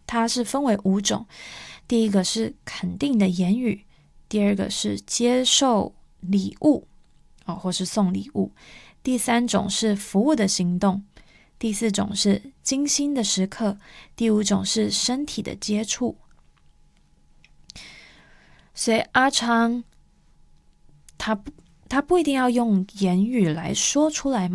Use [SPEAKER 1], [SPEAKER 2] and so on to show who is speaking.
[SPEAKER 1] 它是分为5种。第一个是肯定的言语，第二个是接受礼物或是送礼物，第3种是服务的行动，第4种是精心的时刻，第5种是身体的接触。所以阿昌他不一定要用言语来说出来